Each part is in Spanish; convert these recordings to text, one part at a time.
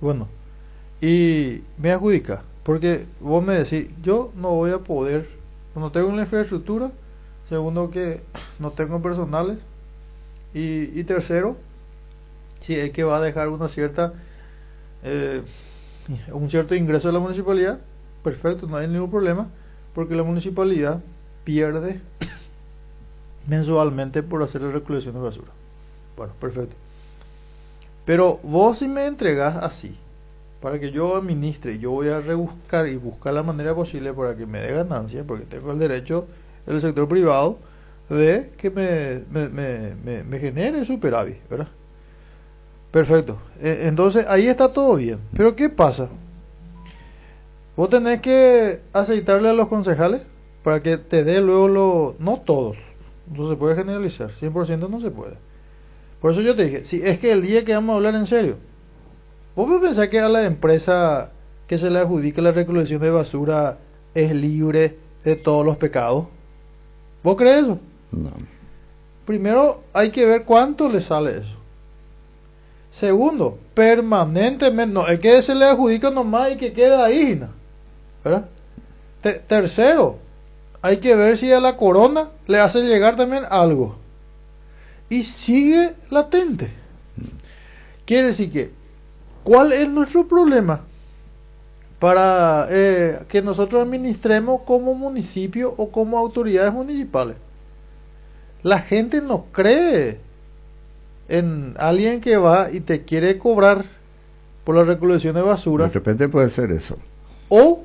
Bueno, y me adjudica, porque vos me decís, yo no voy a poder, no tengo la infraestructura, segundo que no tengo personales, y tercero, si es que va a dejar una cierta, eh, un cierto ingreso de la municipalidad, perfecto, no hay ningún problema, porque la municipalidad pierde mensualmente por hacer la recolección de basura. Bueno, perfecto. Pero vos si me entregás así, para que yo administre, yo voy a rebuscar y buscar la manera posible para que me dé ganancia, porque tengo el derecho del sector privado de que me genere superávit, ¿verdad? Perfecto. Entonces ahí está todo bien. Pero ¿qué pasa? Vos tenés que aceitarle a los concejales para que te dé luego lo... No todos. No se puede generalizar. 100% no se puede. Por eso yo te dije, si es que el día que vamos a hablar en serio, ¿vos me pensás que a la empresa que se le adjudica la recolección de basura es libre de todos los pecados? ¿Vos crees eso? No. Primero hay que ver cuánto le sale eso. Segundo, permanentemente, no es que se le adjudica nomás y que queda ahí, ¿no? ¿Verdad? Tercero, hay que ver si a la corona le hace llegar también algo. Y sigue latente. Quiere decir que, ¿cuál es nuestro problema para que nosotros administremos como municipio o como autoridades municipales? La gente no cree en alguien que va y te quiere cobrar por la recolección de basura. De repente puede ser eso. O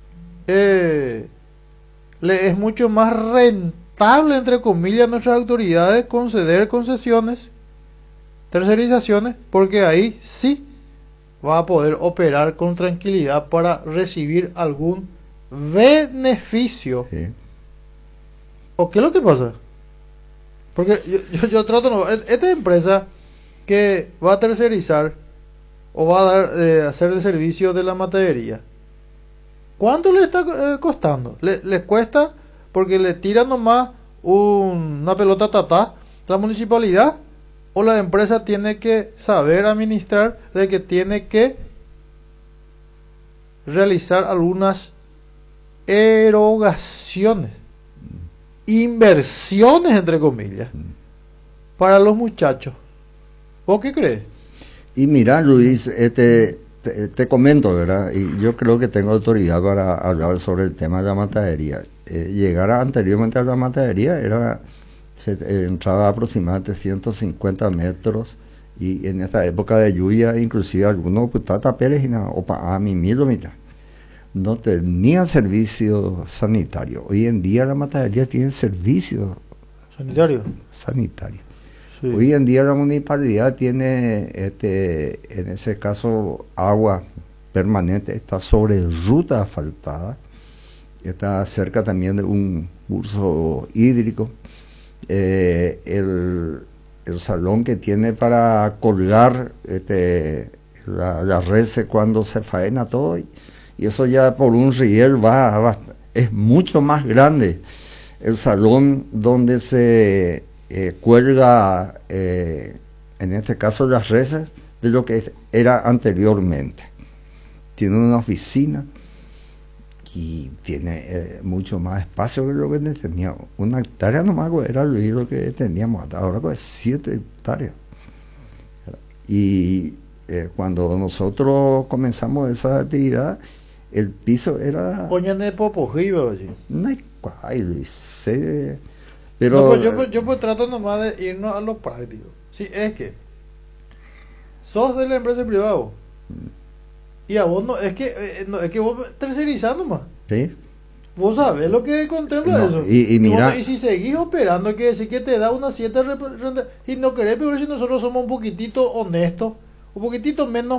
le es mucho más rentable, entre comillas, a nuestras autoridades conceder concesiones, tercerizaciones, porque ahí sí va a poder operar con tranquilidad para recibir algún beneficio. Sí. ¿O qué es lo que pasa? Porque yo trato, no, esta empresa que va a tercerizar o va a dar, hacer el servicio de la materia, ¿cuánto le está costando? Les cuesta porque le tiran nomás una pelota tatá la municipalidad, o la empresa tiene que saber administrar de que tiene que realizar algunas erogaciones, inversiones entre comillas, para los muchachos. ¿Vos qué crees? Y mira, Luis, te comento, ¿verdad? Y yo creo que tengo autoridad para hablar sobre el tema de la matadería. Llegar anteriormente a la matadería entraba aproximadamente 150 metros, y en esta época de lluvia, inclusive algunos Putata Pérez o a mi mira, no tenía servicio sanitario. Hoy en día la matadería tiene servicio Sanitario. Sí. Hoy en día la municipalidad tiene, en ese caso, agua permanente, está sobre ruta asfaltada, está cerca también de un curso hídrico. El salón que tiene para colgar la reses cuando se faena todo, y eso ya por un riel es mucho más grande el salón donde se cuelga, en este caso las reses, de lo que era anteriormente. Tiene una oficina y tiene mucho más espacio que lo que tenía. Una hectárea nomás era lo que teníamos, ahora es 7 hectáreas. Y cuando nosotros comenzamos esa actividad, el piso era... Coñane popojiba, así. No hay cual, Luis, pero... No, pues yo pues trato nomás de irnos a lo práctico. Si es que sos de la empresa privada y a vos no, es que vos tercerizás nomás. ¿Sí? Vos sabés lo que contempla No, eso. y mira... Y si seguís operando, hay que decir que te da una cierta y no querés, pero si nosotros somos un poquitito honestos, un poquitito menos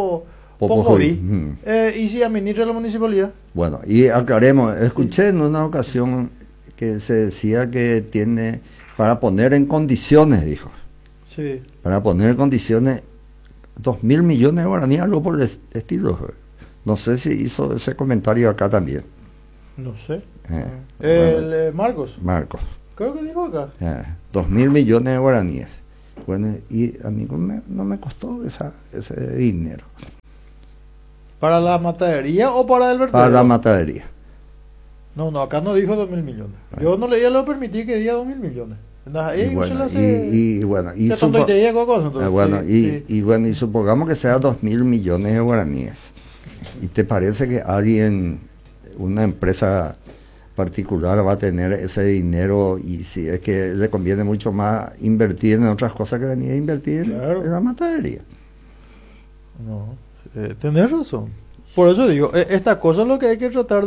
y si administra la municipalidad. Bueno, y aclaremos, escuché en una ocasión que se decía que tiene para poner en condiciones, dijo. Sí. Para poner en condiciones 2.000 millones de guaraníes, algo por el estilo. No sé si hizo ese comentario acá también. No sé. Bueno, Marcos. Creo que dijo acá. 2.000 millones de guaraníes. Bueno, y a mí no me costó ese dinero. ¿Para la matadería o para el para la vertedero? matadería. No, no, acá no dijo 2.000 millones. Yo no le iba a permitir que diga 2.000 millones. Nada, Y bueno, y se tonto y te diga cosa, bueno, sí, sí. y bueno, y supongamos que sea 2.000 millones de guaraníes. ¿Y te parece que alguien, una empresa particular va a tener ese dinero y si es que le conviene mucho más invertir en otras cosas que venir a invertir Claro. en la matadería? No, tenés razón. Por eso digo, esta cosa es lo que hay que tratar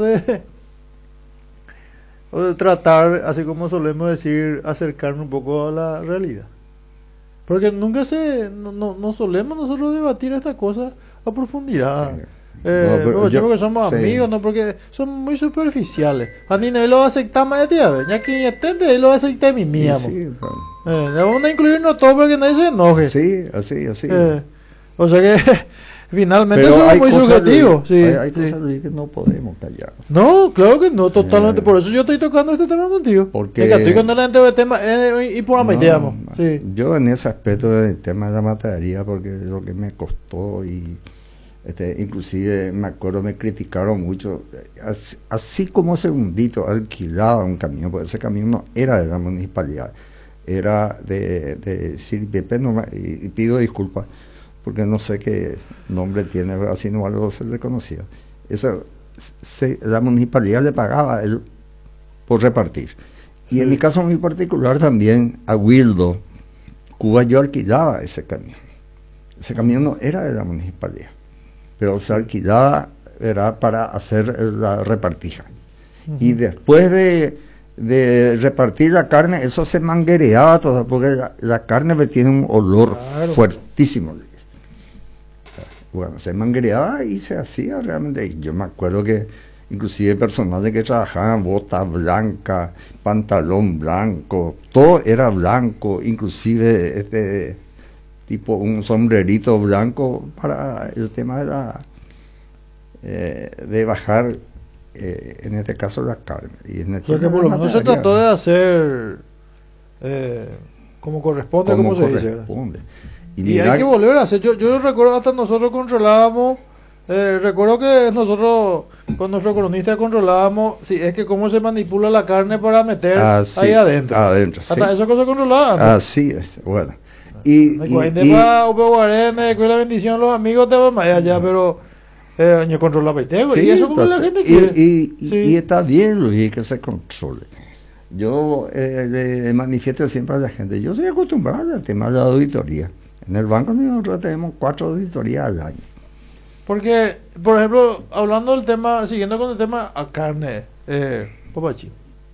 o de tratar, así como solemos decir, acercarnos un poco a la realidad. Porque nunca no solemos nosotros debatir estas cosas a profundidad. pero Yo creo que somos sí. amigos, ¿no? Porque son muy superficiales. A mí no lo aceptamos de tía, ya que atende, lo acepta mi mía. Sí, bueno. Vamos a incluirnos todos para que nadie se enoje. Sí, así. O sea que finalmente Pero eso es hay muy cosas, subjetivo. Sí, hay sí. cosas Luis, que no podemos callar. No, claro que no, totalmente. Por eso yo estoy tocando este tema contigo. Porque- Venga, estoy con el de tema y por No, digamos. Sí. Yo en ese aspecto del tema de la matadería, porque lo que me costó y inclusive me acuerdo me criticaron mucho, así como Segundito alquilaba un camión, porque ese camión no era de la municipalidad, era de Sirpepe, y pido disculpas porque no sé qué nombre tiene, pero así no algo se le conocía. Eso, la municipalidad le pagaba él por repartir. Y en mi caso muy particular también, a Wildo, Cuba, yo alquilaba ese camión. Ese camión no era de la municipalidad, pero se alquilaba, era para hacer la repartija. Y después de repartir la carne, eso se manguereaba todo, porque la carne tiene un olor Claro. fuertísimo. Bueno, se manguereaba y se hacía realmente. Y yo me acuerdo que inclusive personal que trabajaban, bota blanca, pantalón blanco, todo era blanco, inclusive tipo un sombrerito blanco para el tema de bajar, en este caso la carne. Y en el O sea que tema por de lo la menos se matadería, trató de hacer como corresponde, como se dice. ¿Verdad? corresponde. Y mira hay que volver a hacer. Yo recuerdo hasta nosotros controlábamos. Recuerdo que nosotros con nuestro cronista controlábamos si es que cómo se manipula la carne para meter así, ahí adentro. sí. Hasta eso que se controlaba. Así es, bueno. Y la bendición los amigos te van allá, pero yo controlaba y tengo. Y eso como la gente quiere. Y Sí. está bien, Luis, que se controle. Yo le manifiesto siempre a la gente, yo estoy acostumbrado al tema de la auditoría. En el banco nosotros tenemos 4 auditorías al año. Porque, por ejemplo, hablando del tema, siguiendo con el tema a carne, Papachi,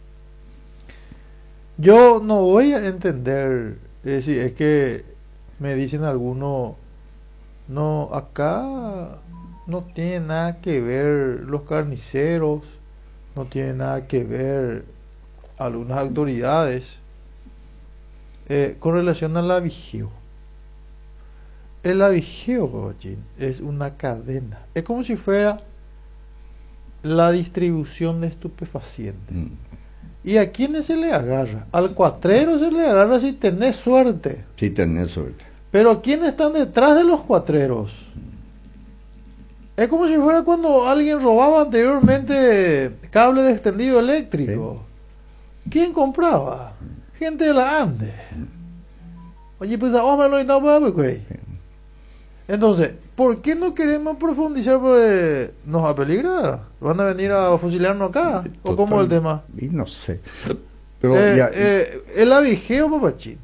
yo no voy a entender, si es que me dicen algunos, no, acá no tiene nada que ver los carniceros, no tiene nada que ver algunas autoridades con relación al avigeo. El avigeo, Papachín, es una cadena. Es como si fuera la distribución de estupefacientes. ¿Y a quiénes se le agarra? Al cuatrero se le agarra si tenés suerte. Si tenés suerte. Pero ¿quiénes están detrás de los cuatreros? Es como si fuera cuando alguien robaba anteriormente cable de extendido eléctrico. ¿Quién compraba? Gente de la ANDE. Oye, pues ahora me lo güey. Entonces, ¿por qué no queremos profundizar? Porque nos apeligra. ¿Van a venir a fusilarnos acá? ¿O cómo es el tema? Y no sé. Pero el avigeo, Papachín.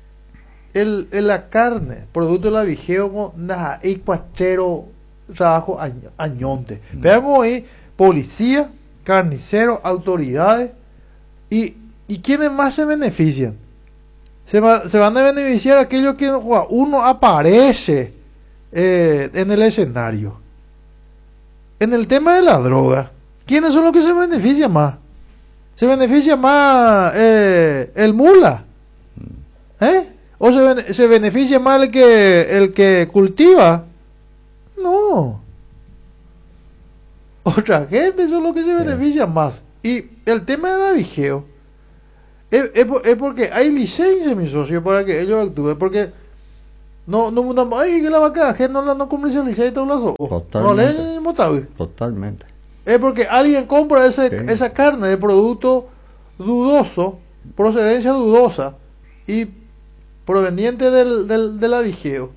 La carne, producto del avigeo, nada, y cuatrero, trabajo añonte. Veamos ahí, policía, carnicero, autoridades. ¿Y quiénes más se benefician? Se van a beneficiar aquellos que uno aparece en el escenario. En el tema de la droga, ¿quiénes son los que se benefician más? ¿Se beneficia más el mula? ¿O se beneficia más el que cultiva? No. Otra gente son los que se benefician más. Y el tema del avigeo es porque hay licencia, mi socio, para que ellos actúen. Porque no, ay, que la vaca, que no comercializa y todo eso. No Totalmente. le motabe. Totalmente. Es porque alguien compra Sí. esa carne de producto dudoso, procedencia dudosa y proveniente del avigeo.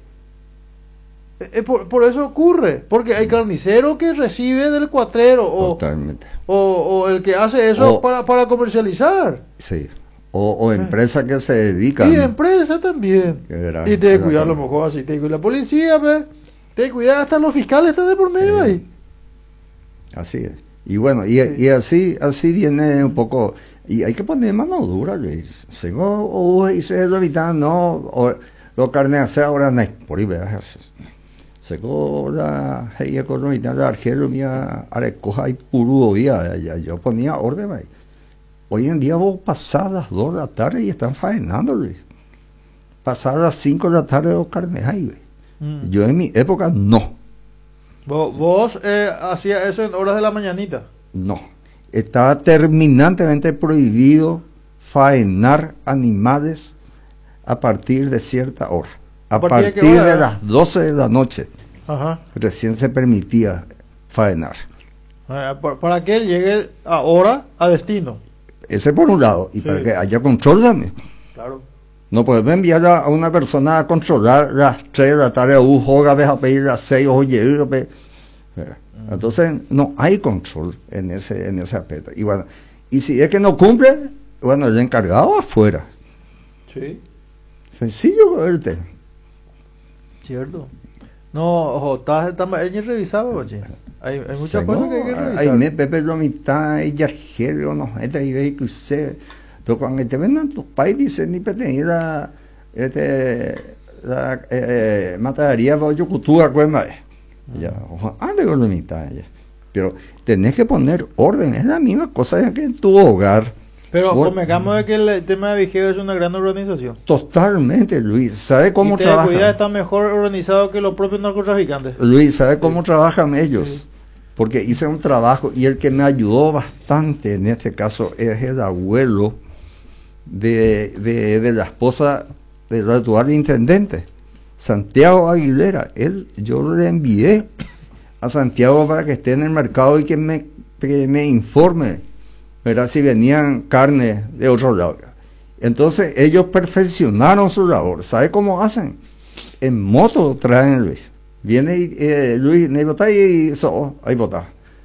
Por eso ocurre, porque hay carnicero que recibe del cuatrero Totalmente. o el que hace eso O- para comercializar. Sí. O empresas que se dedican. Y empresa también. Que verán, Y te verán cuidar a lo cómo. mejor así, te cuida la policía, ve. Te cuida hasta los fiscales están de por medio Sí. ahí. Así es. Y bueno, y así viene un poco. Y hay que poner mano dura, Luis. Y se lo evitan, no. O, lo carne hace ahora no hay. Por ahí veas. Según la economía de Argelo, mía, arecoja y puro día. Yo ponía orden ahí. Hoy en día vos pasás las 2 de la tarde y están faenando, Luis. Pasás las 5 de la tarde los carnes ahí, Luis. Mm. Yo en mi época no. Vos hacías eso en horas de la mañanita. No, estaba terminantemente prohibido faenar animales a partir de cierta hora. A ¿A partir de qué partir hora? de las 12 de la noche Ajá. recién se permitía faenar. Para que él llegue ahora a destino. Ese por un lado, y Sí. para que haya control también. Claro. No podemos enviar a una persona a controlar las 3 de la tarde, a pedir las 6, oye, entonces no hay control en ese aspecto. Y bueno, y si es que no cumple, bueno, el encargado afuera. Sí. Sencillo, verte. Cierto. No, ojo, está bien revisado, oye. Hay muchas cosas que hay que revisar. Hay me pepe lo mitad, y yarjero, no, este y ve que usted. Pero cuando te vendan tus países, dicen, ni petenir la matadería para yo cultura, cuema. Ya, ande con la mitad, ya. Pero tenés que poner orden, es la misma cosa que en tu hogar. Pero Vos- convengamos de que el tema de vigeo es una gran organización. Totalmente, Luis. ¿Sabe cómo y Telecuidad trabajan? está mejor organizado que los propios narcotraficantes. Luis, ¿sabe cómo Sí. trabajan ellos? Sí. Porque hice un trabajo y el que me ayudó bastante en este caso es el abuelo de la esposa del actual intendente, Santiago Aguilera. Yo le envié a Santiago para que esté en el mercado y que me informe, ¿verdad?, si venían carne de otro lado. Entonces ellos perfeccionaron su labor. ¿Sabe cómo hacen? En moto traen, Luis. Viene Luis, y ahí bota.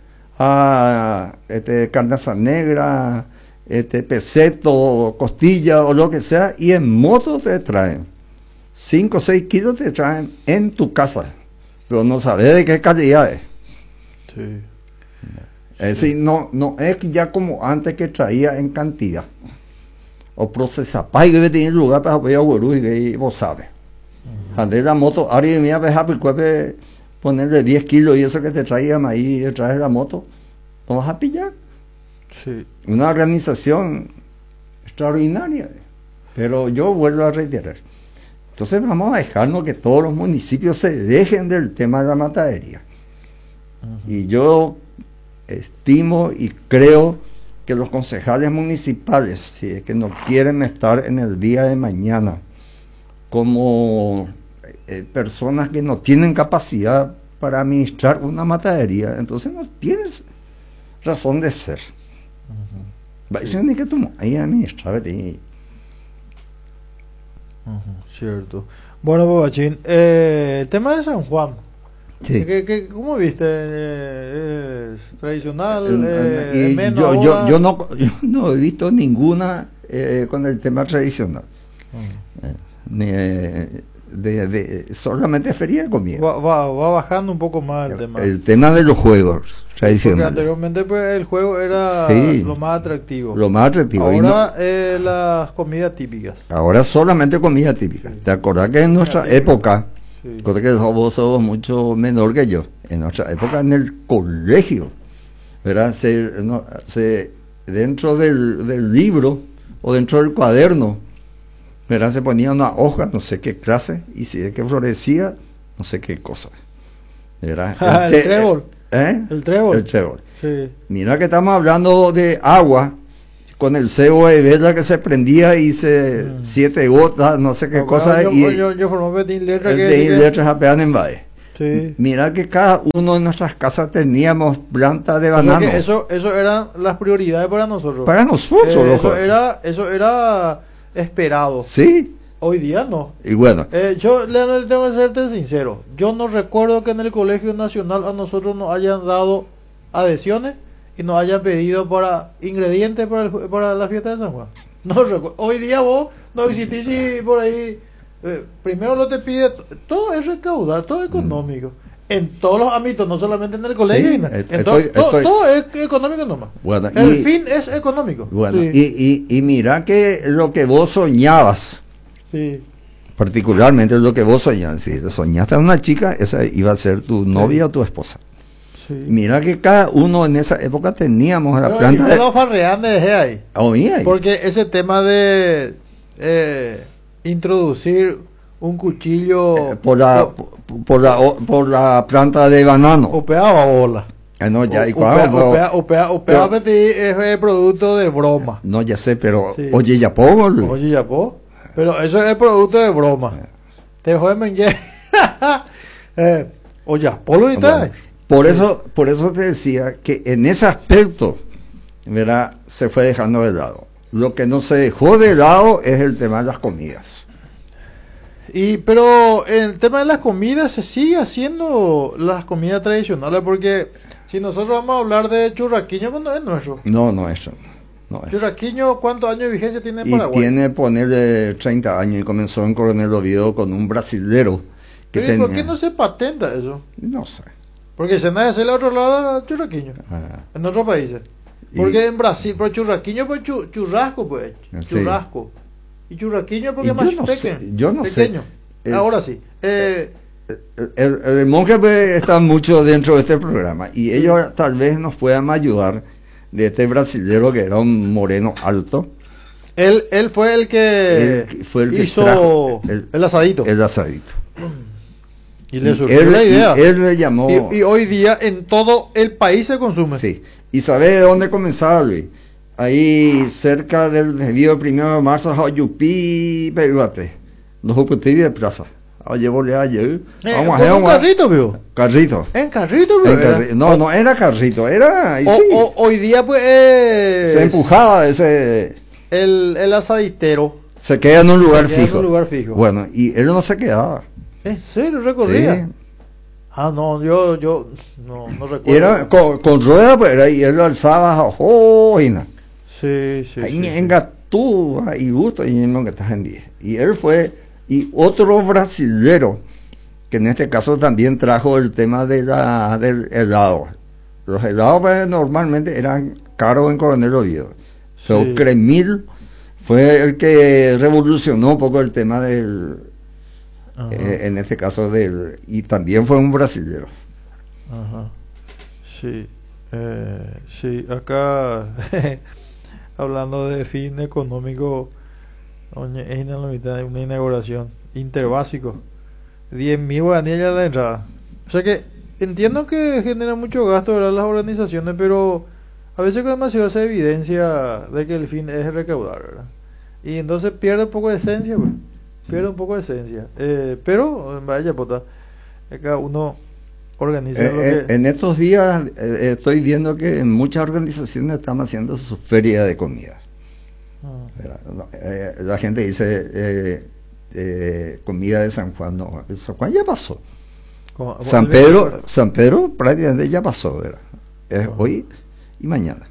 Carnaza negra, peseto, costilla o lo que sea, y en moto te traen 5 o 6 kilos, te traen en tu casa, pero no sabes de qué calidad es. Sí. Es decir, no es que ya como antes que traía en cantidad o procesar para que tenía lugar para apoyar y vos sabes. Andé la moto, ahora y mía ponerle 10 kilos y eso que te traía ahí detrás de la moto, no vas a pillar. Sí. Una organización extraordinaria. Pero yo vuelvo a reiterar. Entonces vamos a dejarnos que todos los municipios se dejen del tema de la matadería. Y yo estimo y creo que los concejales municipales, si es que no quieren estar en el día de mañana como personas que no tienen capacidad para administrar una matadería, entonces no tienes razón de ser. Sí. Ni que tú ahí administrar. Cierto. Bueno, Babachín, el tema de San Juan. Sí. ¿Cómo viste? ¿Es tradicional? Y menos yo no he visto ninguna con el tema tradicional. Solamente feria de comida. Va bajando un poco más el tema. El tema de los juegos tradicionales. Porque anteriormente pues, el juego era Sí, lo más atractivo. Lo más atractivo. Ahora las comidas típicas. Ahora solamente comida típica. Sí. ¿Te acordás que en nuestra típica. época, Sí. cosa que vos sos mucho menor que yo, en nuestra época en el colegio, ¿verdad? Dentro del libro o dentro del cuaderno, ¿verdad?, se ponía una hoja, no sé qué clase, y si es que florecía, no sé qué cosa, ¿verdad? El trébol. ¿Eh? El trébol. El trébol. Sí. Mira que estamos hablando de agua, con el cebo de vela que se prendía y se 7 gotas, no sé qué cosa, y yo formaba de letras el que de dice- letras apenas en valle. Sí. Mira que cada uno de nuestras casas teníamos planta de O sea banano. que eso eran las prioridades para nosotros. Para nosotros, loco. Eso era esperado. Sí, Hoy día no. y bueno, Yo le tengo que serte sincero. Yo no recuerdo que en el Colegio Nacional a nosotros nos hayan dado adhesiones y nos hayan pedido para ingredientes para la fiesta de San Juan. No recuerdo. Hoy día vos no existís si por ahí primero lo te pide. Todo es recaudar, todo es económico. En todos los ámbitos, no solamente en el colegio. Sí, en estoy- todo es económico nomás. Bueno, El y- fin es económico. bueno, Sí, y mira que lo que vos soñabas, sí. particularmente lo que vos soñabas, si soñaste a una chica, esa iba a ser tu novia o tu esposa. Sí. Mira que cada uno en esa época teníamos la Pero planta yo de... lo farrean dejé ahí. Oía, Porque ese tema de introducir un cuchillo por la planta de banano. opeaba bola. No, ya, y cuando- Opeaba es producto de broma. no, ya sé, pero Sí. oye, ya pongo. Oye, ya po. Pero eso es producto de broma. Te joden ya. Oye, Polo y tal. Por eso te decía que en ese aspecto, ¿verdad? Se fue dejando de lado. Lo que no se dejó de lado es el tema de las comidas. Pero el tema de las comidas se sigue haciendo las comidas tradicionales porque si nosotros vamos a hablar de churraquiño, pues no es nuestro. No, no eso. No es. Churraquiño, ¿cuántos años de vigencia tiene en Y Paraguay? tiene ponerle 30 años y comenzó en Coronel Oviedo con un brasilero que Pero ¿y por tenía... qué no se patenta eso? No sé. Porque se nadie hace el otro lado churraquiño Ah, en otros países. Y- Porque en Brasil, pero churraquiño pues churrasco pues, Sí. churrasco. Y churraquiño porque Y es más yo no sé, pequeño. yo no sé. pequeño. Es- Ahora sí. el monje pues, está mucho dentro de este programa y ellos tal vez nos puedan ayudar de este brasilero que era un moreno alto. Él fue el que Él fue el que hizo trajo el asadito. El asadito. y le Y surgió la idea. y él le llamó... Y hoy día en todo el país se consume. Sí. ¿Y sabe de dónde comenzaba, Luis? Ahí cerca del desvío 1 de marzo, Jayupí, Peruate. Los Juputivi de Plaza. Llevóle ayer. Vamos con un carrito, veo. Carrito. En carrito, En veo. carri- No, no era carrito, era... y sí, Hoy día pues se empujaba ese... el asaditero. Se queda en un lugar queda en fijo. un lugar fijo. Bueno, y él no se quedaba. ¿En serio recorría? Sí. Ah, no, yo no recuerdo. Y era con rueda, pues era, y él lo alzaba, ¡oh! Sí, sí. Ahí sí, en Gatú, y gusto, y en que estás en 10. Y él fue, y otro brasilero, que en este caso también trajo el tema del helado. Los helados pues, normalmente eran caros en Coronel Oviedo. Pero Sí. Cremil fue el que revolucionó un poco el tema del, Ajá, en este caso del, y también fue un brasilero. ajá. Sí. Sí, acá hablando de fin económico, es una inauguración interbásico, 10.000 guaraníes ya la entrada. O sea que entiendo que genera mucho gasto, ¿verdad? Las organizaciones, pero a veces con demasiado se evidencia de que el fin es recaudar, ¿verdad? Y entonces pierde un poco de esencia, pues. Pierde un poco de esencia. Pero vaya puta, cada uno organiza lo que... En estos días estoy viendo que en muchas organizaciones están haciendo su feria de comida. Ah. ¿Verdad? No, la gente dice comida de San Juan, no, San Juan ya pasó. Como- San Pedro prácticamente ya pasó, ¿verdad? Es hoy y mañana.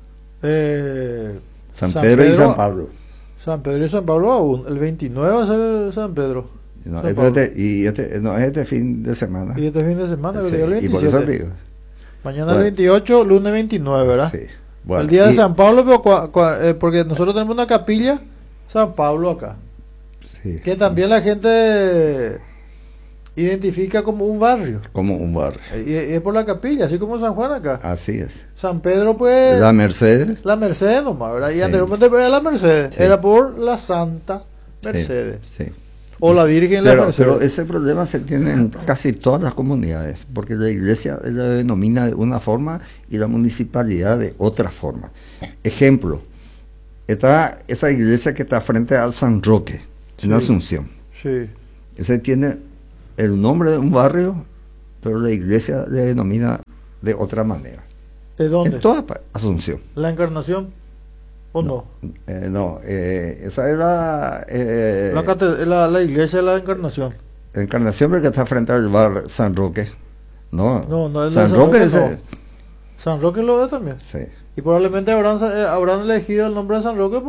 San Pedro y San Pablo. San Pedro y San Pablo aún. El 29 va a ser San Pedro. No, San Pablo. no, es este fin de semana. Y este fin de semana, Sí, que llega el y por eso 27. digo. Mañana Bueno. el 28, lunes 29, ¿verdad? Sí. Bueno, el día de y- San Pablo, pero porque nosotros tenemos una capilla San Pablo acá, sí, que también la gente identifica como un barrio. como un barrio. Y es por la capilla, así como San Juan acá. Así es. San Pedro, pues, La Mercedes. la Mercedes nomás, ¿verdad? Y Sí. anteriormente era la Mercedes, Sí. era por la Santa Mercedes. Sí, sí. O la Virgen la Pero Mercedes. ese problema se tiene en casi todas las comunidades, porque la iglesia la denomina de una forma y la municipalidad de otra forma. Ejemplo, está esa iglesia que está frente al San Roque, en Sí. Asunción. Sí. Ese tiene el nombre de un barrio, pero la iglesia le denomina de otra manera. ¿De dónde? En toda Asunción. ¿La Encarnación? ¿O no? No, esa es la La iglesia de la Encarnación. Encarnación, porque está frente al bar San Roque. No, No, no es la San San Roque Roque, ese- no. San Roque lo es también. Sí. Y probablemente habrán elegido el nombre de San Roque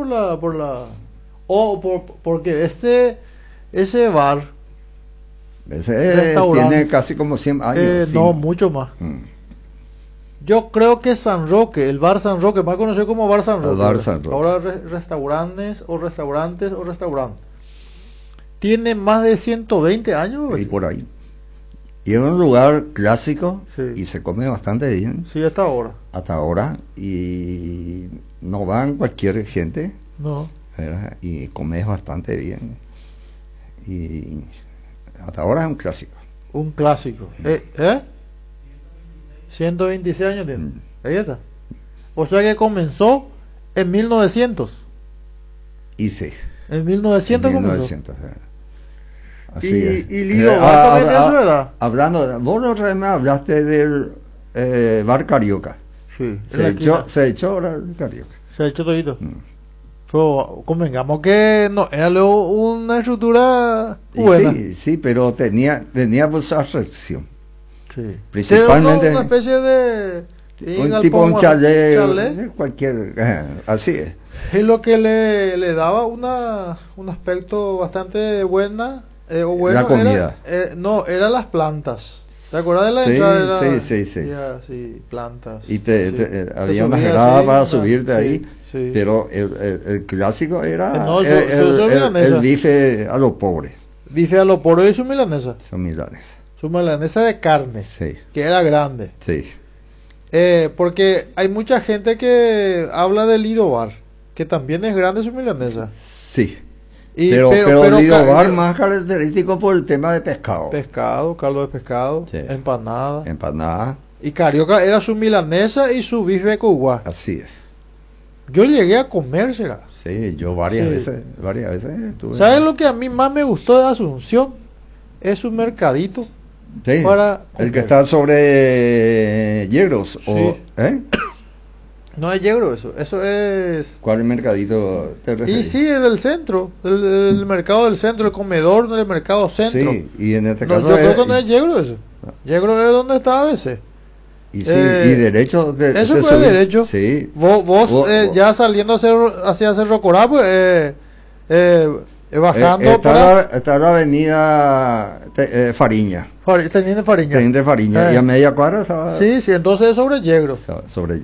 porque ese bar, Ese Restaurante. tiene casi como 100 años. no, sí. mucho más. Mm. Yo creo que San Roque, el bar San Roque, más conocido como bar San El Roque. bar San Roque. Ahora restaurantes, tiene más de 120 años, güey. Y por ahí. Y es un lugar clásico Sí. y se come bastante bien Sí, hasta ahora. hasta ahora. Y no van cualquier gente, No. ¿verdad? Y comes bastante bien. Y hasta ahora es un clásico. Un clásico. ¿Eh? 126 años tiene. Mm. Ahí está. O sea que comenzó en 1900. Y sí. En 1900 comenzó. 1900. Así Y- es. y Lido Bar también tiene su edad. Hablando, vos la otra vez me hablaste del bar Carioca. Sí. En la esquina. Se echó ahora el Carioca. Se ha hecho todito. Mm. Pero convengamos que no era luego una estructura Y buena. sí, pero tenía pues atracción. Sí. Principalmente- Era una especie de Un tipo un chalet, chalet. cualquier, así es. Es lo que le daba un aspecto bastante buena. O bueno, La comida. No, eran las plantas. ¿Te acuerdas de la Sí, entrada? sí. Sí, plantas. Y Sí. había Te una subías grada así, para subirte sí, ahí, sí. pero el clásico era No, su el milanesa. bife a los pobres, Bife a lo poro y su milanesa. son milanes. Su milanesa de carne, Sí, que era grande. sí. Porque hay mucha gente que habla del Lido Bar, que también es grande su milanesa. Sí, Y, pero Lido ca- Bar más característico por el tema de pescado, Pescado, caldo de pescado, Sí. empanada. empanada, Y Carioca era su milanesa y su bife de Cuba. así es. Yo llegué a comérsela. Sí, yo varias Sí. veces estuve. ¿Sabes lo que a mí más me gustó de Asunción? Es su mercadito. Sí, para el comer? que está sobre Yegros, o, Sí. ¿eh? No es yegro eso, eso es... ¿Cuál mercadito te Y referís? sí, es del centro, el mercado del centro, el comedor del mercado centro. Sí, y en este No, caso yo creo que no es yegro eso. Yegro es donde está a veces. y sí, eh, y derecho de eso de fue subir. derecho. Sí, Vos Vos- ya saliendo hacia Cerro Corá, pues bajando está la avenida Fariña, Teniente Fariña. Teniente Fariña, Eh. y a media cuadra estaba Sí, sí, entonces es sobre Yegro. sobre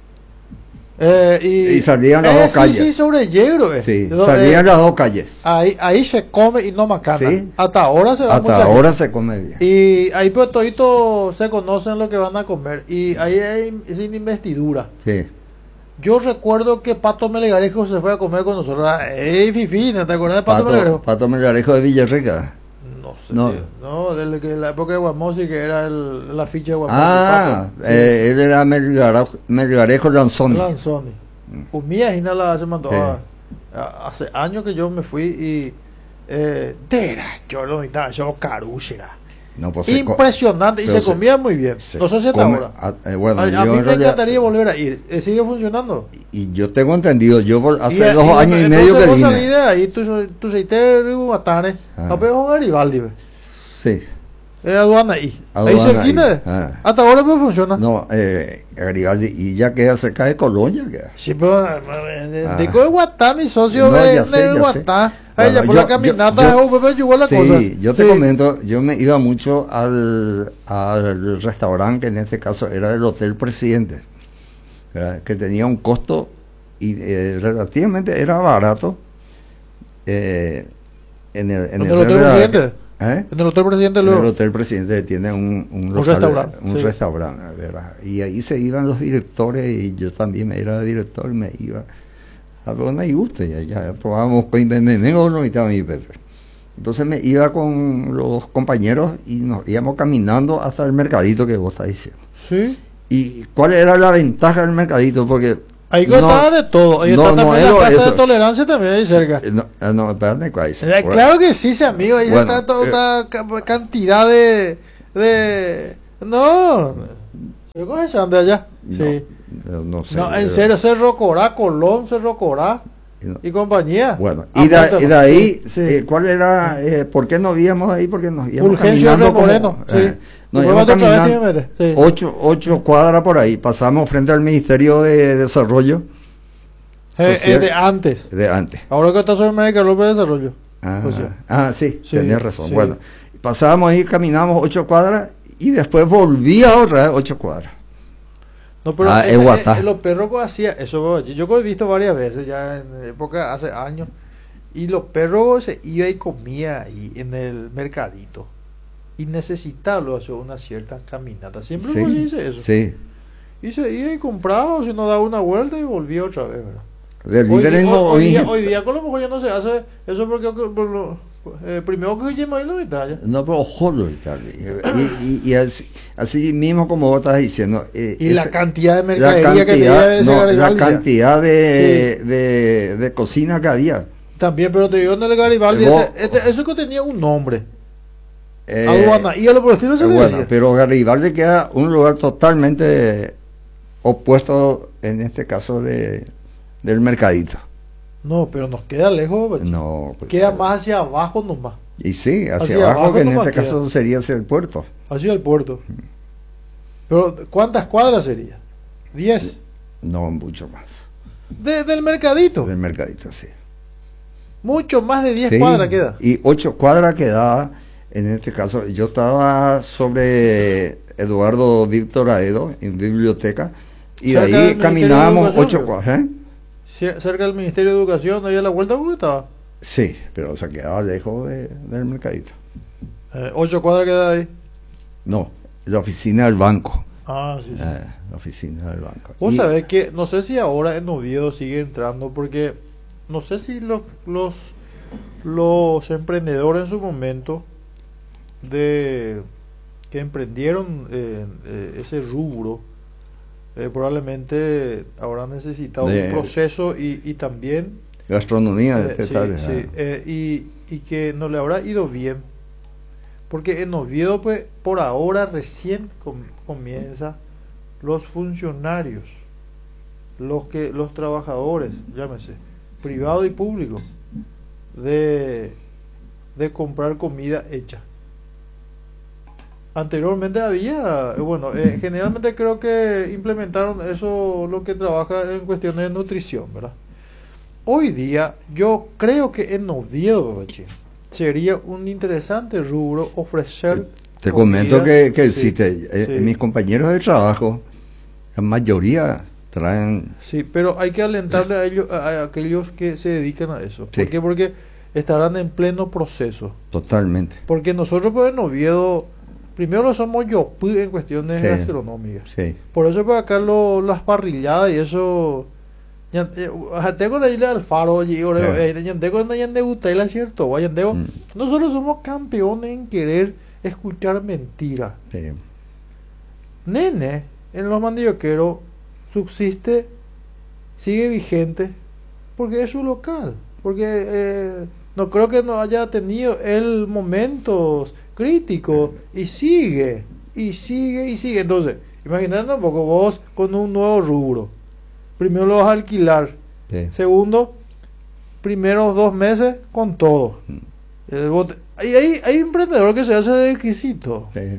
Y salían las dos calles. Sí, sobre Yegro. Sí, Entonces, salían las dos calles. ahí se come y no macana. Sí. Hasta ahora se va mucha Hasta gente. ahora se come bien. Y ahí pues toditos se conocen lo que van a comer. Y ahí hay sin investidura. Sí. Yo recuerdo que Pato Melgarejo se fue a comer con nosotros. ¡Ey, Fifina! ¿Te acuerdas de Pato Melgarejo? Pato Melgarejo de Villarrica. No sé. No. No, desde que la época de Guamosi, que era la ficha de Guamosi. Ah, Pato. Sí. él era Melgarejo Lanzoni. Lanzoni. Mía y nada se mandó. Sí. Hace años que yo me fui y. Yo lo necesitaba, yo caruchera. No, pues Impresionante, y pero se comía muy bien. se No sé si hasta come- ahora. bueno, A yo mí en me realidad- encantaría volver a ir. ¿Sigue funcionando? Y yo tengo entendido, yo hace Y- 2 años y medio que entonces vos salí vine. de ahí, tu aceite de Guatane, Ah. a peor Garibaldi, ve. Sí. Aduana ahí. Ahí Aduana cerquita. ahí. Ah. Hasta ahora pues funciona. No, Garibaldi, y ya queda cerca de Colonia. Queda. Sí, pero digo de Guatá, mi socio No, es ya sé, de ya Guatá. sé. Ahí ya Bueno, por la caminata llegó la sí, cosa. yo te Sí. comento, yo me iba mucho al restaurante, que en este caso era el Hotel Presidente, ¿verdad? Que tenía un costo y relativamente era barato. En el ¿En el Hotel Presidente? ¿Eh? En el Hotel Presidente En el luego. Hotel Presidente tiene un restaurante, un sí. restaurante, ¿verdad? Y ahí se iban los directores y yo también me era director, me iba a ver una y gusto, ya tomábamos o no y estaba mi Pepe. Entonces me iba con los compañeros y nos íbamos caminando hasta el mercadito que vos estás diciendo. Sí. ¿Y cuál era la ventaja del mercadito? Porque Ahí contaba de todo. Ahí está también la casa eso. de tolerancia también ahí cerca. No, espérate, ¿cuál es? Claro que sí, amigo. Ahí Bueno, está toda una cantidad de... No. ¿Cómo se llama de allá? Sí. No sé. No, en serio, Cerro Corá, Colón, Cerro Corá y compañía. Bueno, y de ahí, ¿cuál era? ¿Por qué nos íbamos ahí? Porque nos íbamos Fulgencio caminando R. Moreno, sí. nos Después íbamos otra vez caminando sí. 8 cuadras por ahí. Pasamos frente al Ministerio de Desarrollo Social, de antes. de antes. Ahora que está sobre América López de Desarrollo. Sí, Sí, tenés razón. sí. Bueno, pasábamos ahí, caminamos 8 cuadras y después volvía otra vez 8 cuadras. No, pero los perros hacían eso. Yo he visto varias veces ya en época, hace años. Y los perros se iba y comía ahí en el mercadito. Y necesitaba hacer una cierta caminata. Siempre Sí, dice eso. sí. Y se iba y compraba, o si no daba una vuelta y volvía otra vez, ¿verdad? Hoy día con lo mejor ya no se hace eso porque primero que lleva ahí la mitad. No, pero ojo, y así mismo como vos estás diciendo. Y la cantidad de mercadería que tenía la cantidad de cocina que había. También, pero te digo, en el Garibaldi, eso que tenía un nombre. Aduana, y a lo por el estilo se le decía. Pero Garibaldi queda un lugar totalmente opuesto, en este caso, del mercadito. No, pero nos queda lejos, ¿verdad? No, pues, queda más hacia abajo nomás. Y sí, hacia abajo, que en este queda. caso sería hacia el puerto. Hacia el puerto. Pero, ¿cuántas cuadras sería? 10. No, mucho más. Del mercadito. Del mercadito, sí. Mucho más de 10 cuadras queda. Y 8 cuadras quedaba, en este caso, yo estaba sobre Eduardo Víctor Aedo, en biblioteca, y de ahí caminábamos 8 cuadras. Cerca del Ministerio de Educación, ahí a la vuelta, ¿cómo estaba? Sí, pero se quedaba lejos del mercadito. 8 cuadras queda ahí. No, la oficina del banco. Sí. La oficina del banco. Vos sabés que, no sé si ahora en Oviedo sigue entrando, porque no sé si los emprendedores en su momento que emprendieron ese rubro, probablemente habrán necesitado un proceso y también gastronomía y que no le habrá ido bien, porque en Oviedo pues por ahora recién comienza los funcionarios, los trabajadores, llámese privado y público, de comprar comida hecha. Anteriormente había, generalmente creo que implementaron eso, lo que trabaja en cuestiones de nutrición, ¿verdad? Hoy día yo creo que en Oviedo sería un interesante rubro ofrecer. Te comento que existe. Mis compañeros de trabajo, la mayoría traen. Sí, pero hay que alentarle a ellos, a aquellos que se dedican a eso. Sí. ¿Por qué? Porque estarán en pleno proceso. Totalmente. Porque nosotros pues en Oviedo primero lo somos yo en cuestiones gastronómicas. Sí. Por eso por acá las parrilladas y eso. Tengo la isla del Faro y nosotros somos campeones en querer escuchar mentiras. Sí. Nene en los mandioqueros subsiste, sigue vigente porque es su local, porque no creo que no haya tenido el momentos críticos y sigue. Entonces imagínate un poco vos con un nuevo rubro. Primero lo vas a alquilar. Sí. Segundo, primeros 2 meses con todo. Hay emprendedor que se hace de exquisito. Sí.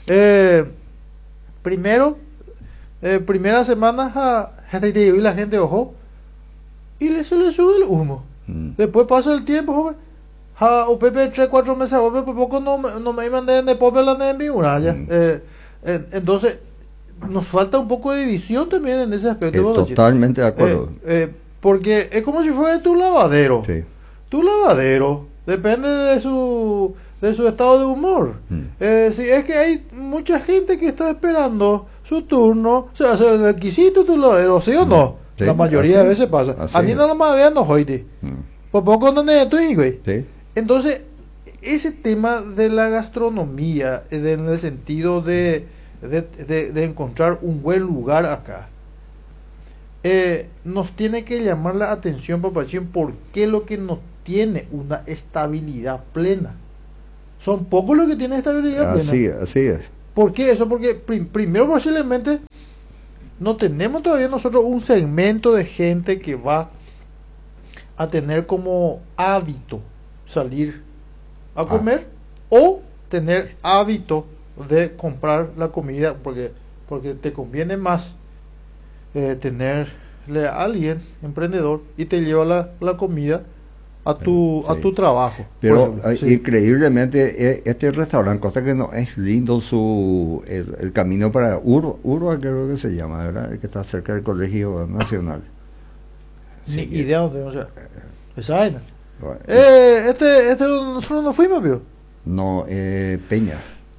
Primera semana y la gente ojo y se le sube el humo. Después pasa el tiempo, o Pepe 3-4 meses, por poco no me mandé de Pope la de mi muralla. Entonces nos falta un poco de edición también en ese aspecto. Totalmente de acuerdo. Porque es como si fuera tu lavadero. Sí. Tu lavadero depende de su estado de humor. Si es que hay mucha gente que está esperando su turno, se hace el requisito tu lavadero, ¿sí o no? Sí, la mayoría de veces pasa. A mí no lo más vean, no hoy. Por poco no ne tu güey. Sí. Entonces, ese tema de la gastronomía, en el sentido de encontrar un buen lugar acá, nos tiene que llamar la atención, papachín, porque lo que no tiene una estabilidad plena. Son pocos los que tienen estabilidad plena. Así es. ¿Por qué eso? Porque primero posiblemente no tenemos todavía nosotros un segmento de gente que va a tener como hábito salir a comer o tener hábito de comprar la comida porque te conviene más tenerle a alguien emprendedor y te lleva la comida a tu trabajo. Pero sí. Increíblemente este restaurante, cosa que no es lindo el camino para Urba, creo que se llama, ¿verdad? El que está cerca del Colegio Nacional. Ni idea dónde, o sea, esa vaina. Bueno, Nosotros no fuimos, ¿vio? No, Peña.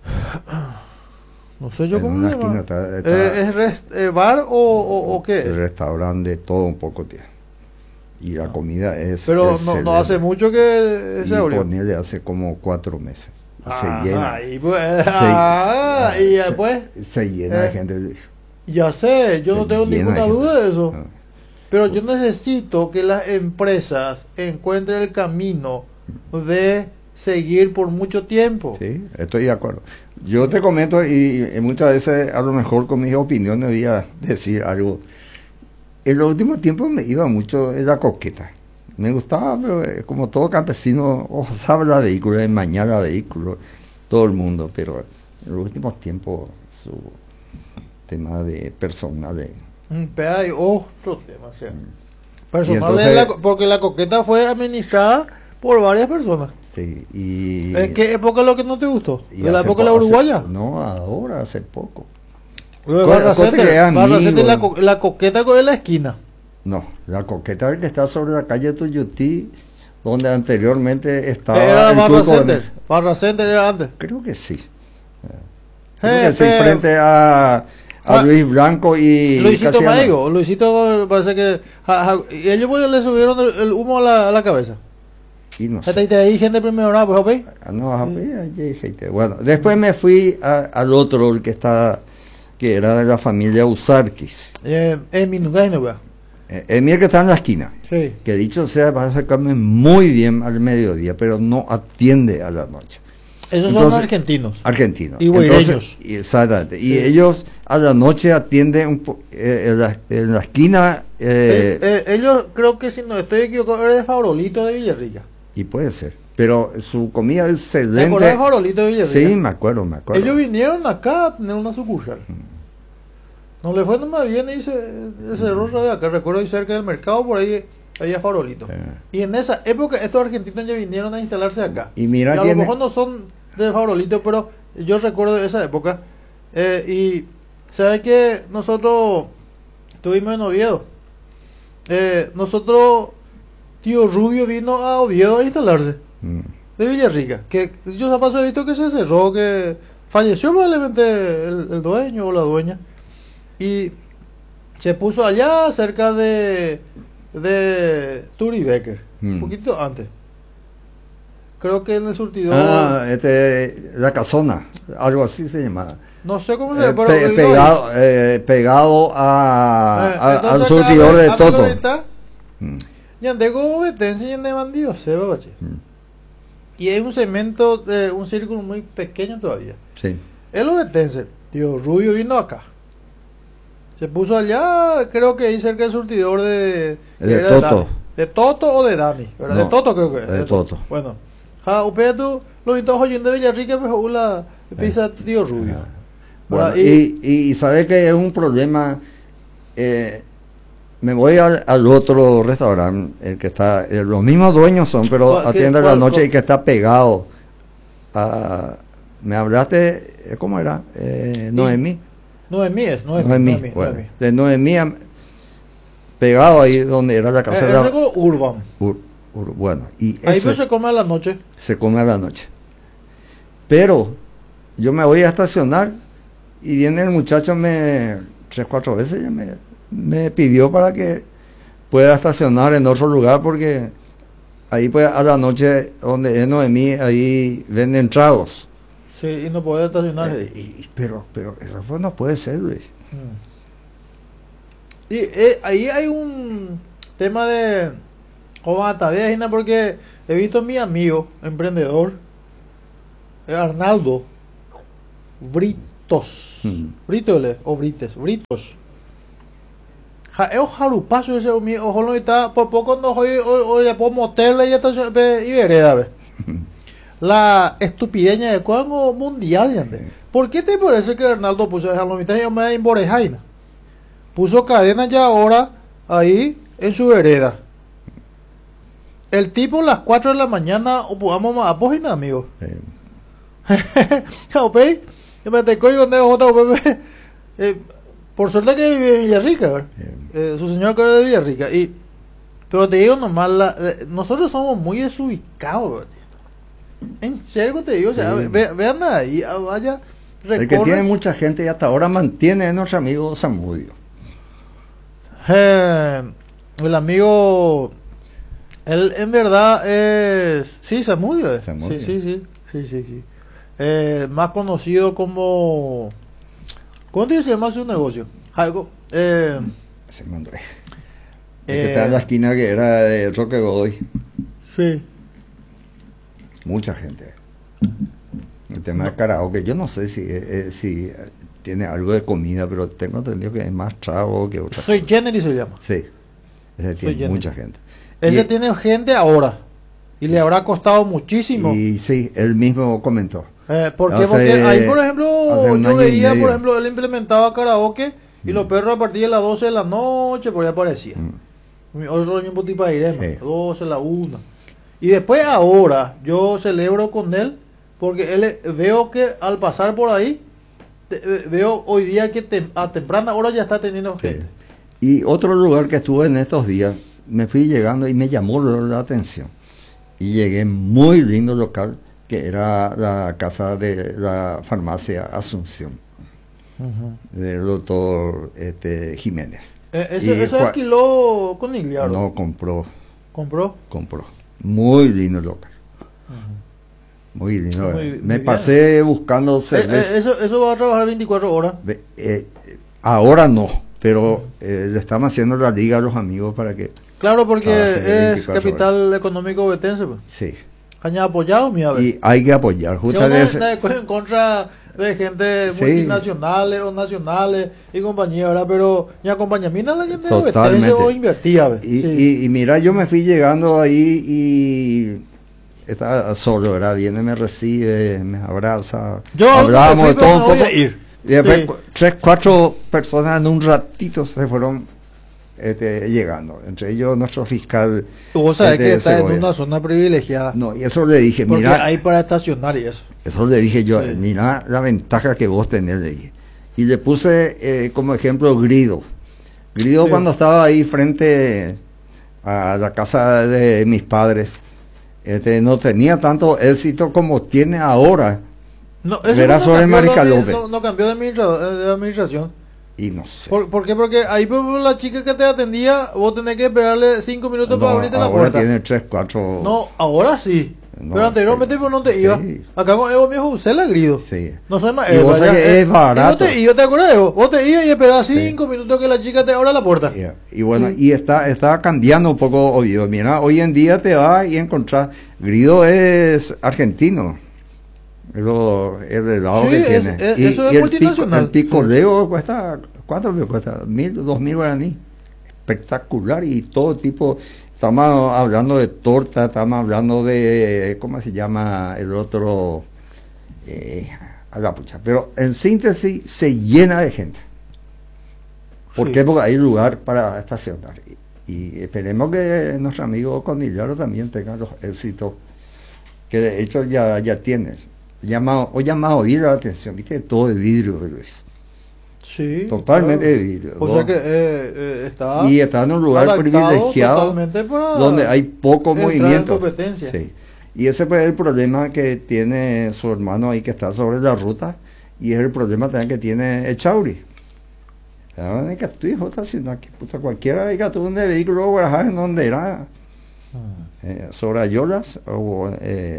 No sé yo En cómo una se llama. esquina ¿Es bar o qué? El restaurante de todo un poco tiene. Y la comida es... Pero excelente. no hace mucho que se abrió. Ponele hace como 4 meses. Se llena. Y después Se llena de gente. ya sé, yo no tengo ninguna duda de eso. Ah. Pero yo necesito que las empresas encuentren el camino de seguir por mucho tiempo. Sí, estoy de acuerdo. Yo te comento y muchas veces a lo mejor con mis opiniones voy a decir algo. En los últimos tiempos me iba mucho en la Coqueta. Me gustaba, pero como todo campesino, osaba la vehículo, enmañar la vehículo, todo el mundo, pero en los últimos tiempos su tema de personal Hay otro tema, o sea, personal entonces, porque la Coqueta fue administrada por varias personas. sí, y ¿En qué época es lo que no te gustó? y ¿De la hace época de la po- hace- Uruguaya? No, ahora, hace poco. Lo de Co- Barra cosa que Center, es Barra amigo. Center, la Coqueta con la esquina. No, la Coqueta que está sobre la calle Tuyutí, donde anteriormente estaba Era el Barra Turco Center. Barra Center era antes. Creo que sí. Creo que sí, pero- frente a Luis Blanco y Luisito Casiano. Maigo. Luisito parece que... y ellos pues, le subieron el humo a la cabeza. Y no sé. Ahí hay gente primero, ¿no? Pues, ¿ok? No, ahí gente. Bueno, después me fui al otro, el que era de la familia Usarquis. En Minugaino, ¿verdad? El mío que está en la esquina. Sí. Que dicho sea, va a sacarme muy bien al mediodía, pero no atiende a la noche. Esos son Entonces, argentinos. Argentinos. Y guaireños. Exactamente. Y Sí. ellos a la noche atienden en la esquina. Ellos creo que si no estoy equivocado era de Fabrolito de Villarrica. Y puede ser. Pero su comida es ¿Te excelente. acuerdas de Fabrolito de Villarrica? Sí, me acuerdo. Ellos vinieron acá a tener una sucursal. No le fue nomás bien y se cerró otra vez acá. Recuerdo ahí cerca del mercado, por ahí había Farolito. Y en esa época estos argentinos ya vinieron a instalarse acá. Y mira a lo quién mejor no son de Farolito, pero yo recuerdo de esa época. Y sabe que nosotros estuvimos en Oviedo. Nosotros, tío Rubio vino a Oviedo a instalarse. De Villarrica. Que yo a paso he visto que se cerró, que falleció probablemente el dueño o la dueña. Y se puso allá cerca de Turi Becker, un poquito antes. Creo que en el surtidor. La Casona, algo así se llamaba. No sé cómo se llama, pero pegado al entonces, surtidor de Toto. Y ande como Betense y ande bandido, se va, bache. Y es un segmento, un círculo muy pequeño todavía. Sí. El Betense, tío Rubio vino acá. Se puso allá, creo que ahí cerca del surtidor de Toto. De Toto o de Dani, ¿verdad? No, de Toto creo que es. de Toto. Bueno, usted tú lo invitó a de Villarrica, pues la pizza tío Rubio. Bueno, y sabe que es un problema. Me voy al otro restaurante, el que está, los mismos dueños son, pero atiende la noche y que está pegado a... Me hablaste, ¿cómo era? Noemí. Noemí. Bueno, de Noemí, pegado ahí donde era la casa de la... Urban. Bueno, y ahí pues se come a la noche. Se come a la noche. Pero yo me voy a estacionar y viene el muchacho, 3-4 veces ya me pidió para que pueda estacionar en otro lugar, porque ahí pues a la noche donde es Noemí, ahí venden tragos. Sí, y no puede estacionar. Pero eso no puede ser, Luis. Y ahí hay un tema de cómo atadea, porque he visto a mi amigo emprendedor, Arnaldo Britos, Britole o Brites, Britos. Es un jarupazo ese, ojo, no está, por poco no hoy le puedo motel y está y vereda, ve. La estupideña de cuadro mundial, ya. ¿Por qué te parece que Arnaldo puso esa lomita y me emborejaina? Puso cadena ya ahora ahí en su vereda. El tipo a las 4 de la mañana vamos a página, amigo. Me te cojo por suerte que vive en Villarrica, ¿verdad? Su señor que es de Villarrica. Pero te digo nomás, nosotros somos muy desubicados, ¿verdad? En serio te digo, o sea, vean ahí, vaya. El que tiene mucha gente y hasta ahora mantiene a nuestro amigo Zamudio. El amigo, él en verdad es, sí, Zamudio. Sí. Más conocido como, ¿cómo se llama su negocio? Algo, se mandó. El que está en la esquina que era de Roque Godoy. Sí. Mucha gente. El tema de karaoke, yo no sé si tiene algo de comida, pero tengo entendido que es más trago que otra. Soy Jenny se llama. Sí, ese tiene mucha gente. Ese tiene gente ahora y le habrá costado muchísimo. Y sí, él mismo comentó. Porque ahí, por ejemplo, yo veía, por ejemplo, él implementaba karaoke y los perros a partir de las 12 de la noche, por ahí aparecían. Otro mismo tipo de irema, 12, la 1. Y después ahora yo celebro con él porque él veo que al pasar por ahí veo hoy día que a temprana hora ya está teniendo gente. Y otro lugar que estuve en estos días, me fui llegando y me llamó la atención. Y llegué muy lindo local, que era la casa de la farmacia Asunción, del doctor Jiménez. ¿Ese alquiló con Igliaro? No, compró. ¿Compró? Compró. Muy lindo local. Muy lindo. Me pasé buscando cerveza. ¿Eso va a trabajar 24 horas? Ahora no, pero le estamos haciendo la liga a los amigos para que... Claro, porque es capital económico betense. Pues. Sí. ¿Aña apoyado, mira? Y hay que apoyar. Justamente en contra de gente multinacionales o nacionales y compañía, ¿verdad? Pero mi acompañamiento la gente de betense o invertía. Y mira, yo me fui llegando ahí y... Está solo, ¿verdad? Viene, me recibe, me abraza. Hablábamos de todo un poco. Y después 3, 4 personas en un ratito se fueron llegando. Entre ellos nuestro fiscal. Vos sabés que está en una zona privilegiada. No, y eso le dije, porque mira. Hay para estacionar y eso. Eso le dije yo, mira la ventaja que vos tenés, le dije. Y le puse como ejemplo Grido. Grido cuando estaba ahí frente a la casa de mis padres. No tenía tanto éxito como tiene ahora. No, verás sobre Marica López. No cambió de administración. Y no sé. ¿Por qué? Porque ahí la chica que te atendía, vos tenés que esperarle 5 minutos para abrirte la puerta. Ahora tiene 3, 4. No, ahora sí. Pero anteriormente pues no te iba. Acá con Evo mío usé el agrido. Sí. No soy más Evo. Y vos sabés que es barato. Vos te ibas, ¿te acuerdas, Evo? Vos te ibas y esperabas 5 minutos que la chica te abra la puerta. Y bueno, y está cambiando un poco hoy. Mira, hoy en día te vas y encontrás. Grido es argentino. El helado que tiene. Eso es multinacional. El picoleo cuesta, ¿cuánto le cuesta? 1.000, 2.000 guaraní. Espectacular y todo tipo. Estamos hablando de torta, estamos hablando de, ¿cómo se llama el otro? A la pucha. Pero en síntesis se llena de gente. ¿Por qué? Porque hay lugar para estacionar. Y esperemos que nuestro amigo Conillaro también tenga los éxitos que de hecho ya tiene. Hoy llama a oír la atención, viste, todo de vidrio, Luis. Sí, totalmente de vidrio. O sea que está en un lugar privilegiado donde hay poco movimiento. Sí. Y ese pues, es el problema que tiene su hermano ahí que está sobre la ruta, y es el problema también que tiene el Chauri. Que tu hijo está haciendo aquí, puta, cualquiera diga tú un vehículo barajar en donde era sobre Ayolas o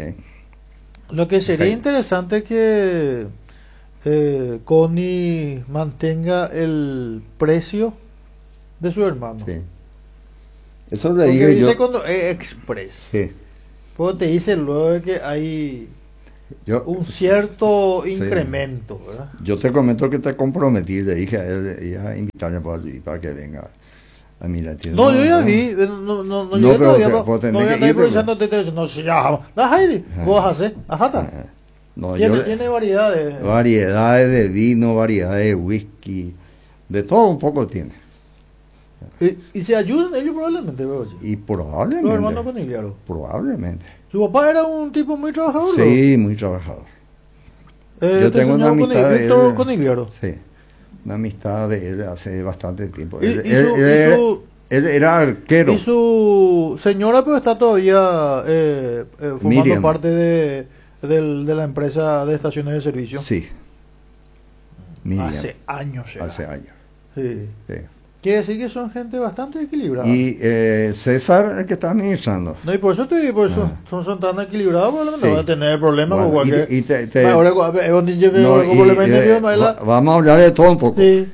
lo que sería interesante que Connie mantenga el precio de su hermano. Sí. Eso le Porque dije viste yo. cuando es express. Sí. Pues te dice luego de que hay Yo, un cierto Sí. incremento, ¿verdad? yo te comento que te comprometí, le dije a él, iba a invitarle para que venga a mirar. No, yo ya vi, no llegué pero todavía, vos tenés no voy a que estar irte, improvisando, te digo, no, si ya, da Heidi, vos hacés, ajá, No, tiene variedades. variedades de vino, variedades de whisky, de todo un poco tiene. Y se ayudan ellos probablemente, veo yo. Y Los hermanos Conigliaro. probablemente. Su papá era un tipo muy trabajador. Sí, muy trabajador. ¿No? Yo tengo una amistad de Víctor él. Conigliaro. Sí, una amistad de él hace bastante tiempo. Y- Él, y él- su- él y era, su- él era arquero. Y su señora pues está todavía formando Miriam. parte de la empresa de estaciones de servicio. Sí. Miriam, Hace años ya. hace años. Sí. Sí. Quiere decir que son gente bastante equilibrada. Y César, el que está administrando. No, y por eso te digo, por eso Ah. son tan equilibrados, probablemente Sí. van a tener problemas Bueno, con cualquier... y te- No, vamos a hablar de todo un poco. Sí.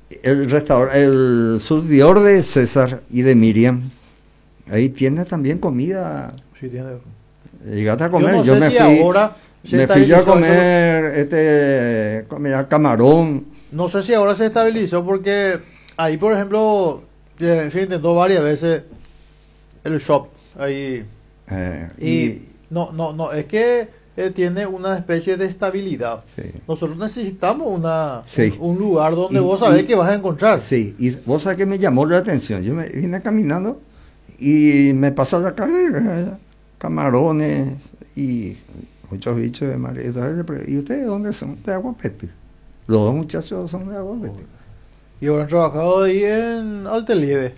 El surtidor de César y de Miriam, ahí tiene también comida. Sí, tiene... Llegaste a Yo comer, no yo sé me si fui, ahora... se me fui yo a estabilizó, comer comida camarón. No sé si ahora se estabilizó porque ahí, por ejemplo, se intentó varias veces el shop ahí. Y no, es que tiene una especie de estabilidad. Sí. Nosotros necesitamos Sí. un lugar donde Y- vos sabés y- que vas a encontrar. Sí, y vos sabés que me llamó la atención. Yo me vine caminando y me pasa la carrera, camarones y muchos bichos de mar. ¿Y ustedes dónde son? De Aguapete. Los dos muchachos son de Aguapete. Y ahora han trabajado ahí en Altelieve.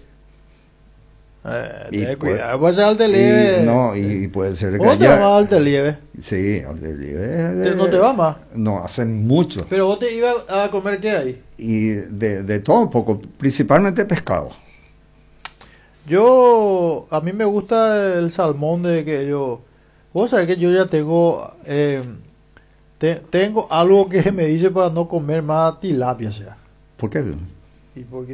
Y Ten pues- cuidado, puede ser Altelieve. Y puede ser que ¿Vos te vas más a haya... Altelieve? Sí, ¿No te vas más? No, hace mucho. Pero vos te ibas a comer qué hay. Y de todo un poco, principalmente pescado. A mí me gusta el salmón de que yo... Vos sabés que yo ya tengo... tengo algo que me dice para no comer más tilapia, o sea. ¿Por qué? Y porque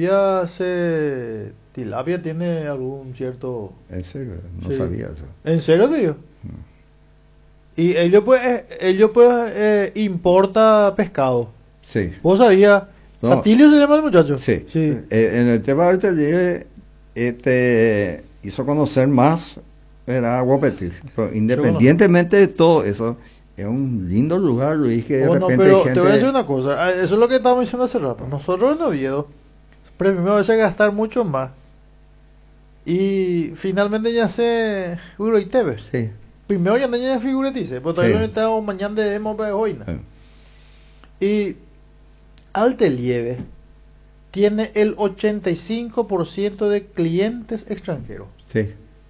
tilapia tiene algún cierto... En serio, no Sí. sabía eso. ¿En serio te digo? Y ellos pues importa pescado. Sí. ¿Vos sabías? No. ¿Atilio se llama el muchacho? Sí. Sí. En el tema del taller, hizo conocer más era Aguapetí. Pero independientemente de todo eso, es un lindo lugar, Luis, que de Bueno, repente pero hay te gente... voy a decir una cosa. Eso es lo que estábamos diciendo hace rato. Nosotros en Oviedo preferimos a veces gastar mucho más. Y finalmente ya se... Uro y Tevez. Sí. Primero ya no ya figuretice. Pero todavía Sí. no estamos mañana de demo para hoy. Sí. Y Altelieve tiene el 85% de clientes extranjeros. Sí.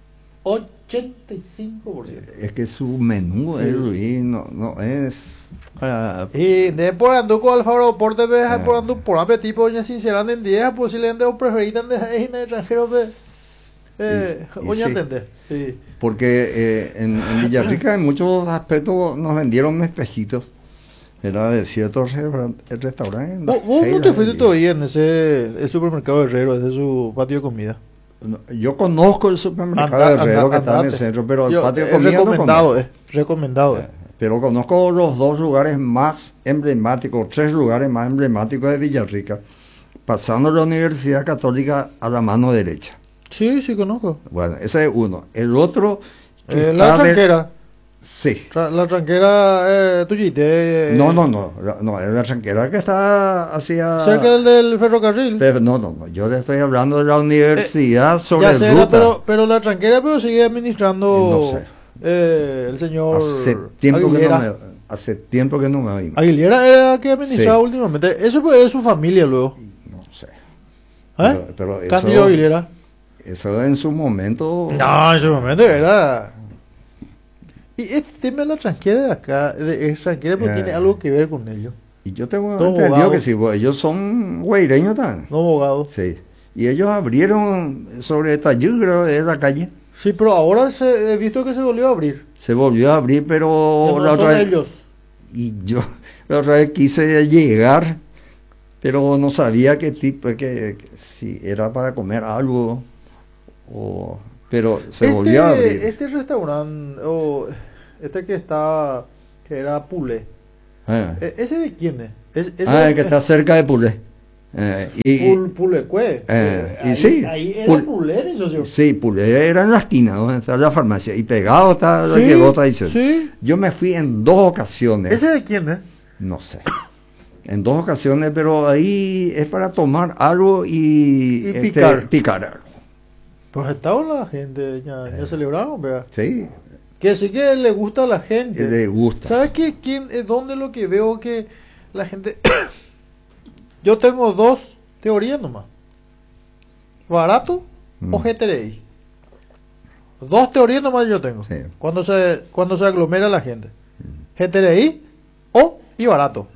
85%. Es que su menú, Sí. Luis, no es para... Y de por ando con Alfaro Porte ve Ah. por ando por apetito doña sinceramente en 10 posiblemente o preferitan de en extranjero ve Y oña sí. entender. Sí. Porque en Villarrica en muchos aspectos nos vendieron espejitos. Era de ciertos restaurantes. ¿Vos no te fuiste todavía en el supermercado Herrero, ese es su patio de comida? Yo conozco el supermercado de Herrero que está en el andate. centro, pero el Yo, patio de es comida no recomendado, conozco. recomendado. Pero conozco los dos lugares más emblemáticos, tres lugares más emblemáticos de Villarrica, pasando la Universidad Católica a la mano derecha. Sí, sí conozco. Bueno, ese es uno. El otro... que La está de- tranquera. Sí. La tranquera tuyite. No, es la tranquera que está hacia... Cerca del ferrocarril. Pero no, yo le estoy hablando de la universidad sobre Ya el sé, ruta. pero la tranquera pero sigue administrando No sé. el señor Hace tiempo que no me oí. Aguilera era que administraba Sí. últimamente. Eso pues es su familia luego. No sé. ¿Eh? Pero Cándido Aguilera. eso en su momento... No, en su momento era... Y este tema de la tranquera de acá, de extranjera, pues tiene algo que ver con ellos. Y yo tengo Dos entendido abogados. que sí, pues, ellos son güeireños también. No abogado. Sí. Y ellos abrieron sobre Tayú, creo, de la calle. Sí, pero ahora he visto que se volvió a abrir. Se volvió a abrir, pero Ya no la son otra vez... ellos. Y yo la otra vez quise llegar pero no sabía qué tipo, que si era para comer algo, pero se volvió a abrir. Este restaurante, o este que era Pulé, ¿ese de quién es? El que está cerca de Pulé. Pulecue. Y sí, Ahí era Pulé, mi socio. Sí, Pulé era en la esquina donde está la farmacia, y pegado está la que vos estás diciendo. Sí. Yo me fui en 2 ocasiones. ¿Ese de quién es? No sé. En 2 ocasiones, pero ahí es para tomar algo y picar algo. Pues estaba la gente, ya celebraron, vea. Sí. Que sí que le gusta a la gente. Le gusta. ¿Sabes qué? ¿Dónde lo que veo que la gente... Yo tengo 2 teorías nomás. ¿Barato o GTRI? 2 teorías nomás yo tengo. Sí. Cuando se aglomera la gente. GTRI y barato.